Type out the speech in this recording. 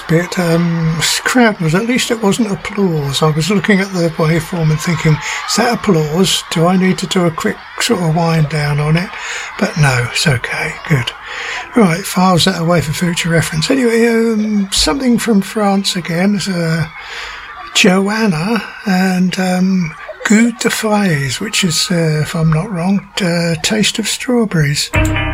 bit. Crowd was, at least it wasn't applause. I was looking at the waveform and thinking, is that applause? Do I need to do a quick sort of wind down on it? But no, it's okay, good. Right, files that away for future reference. Anyway, something from France again, Joanna and Goût de Fraises, which is, if I'm not wrong, Taste of Strawberries.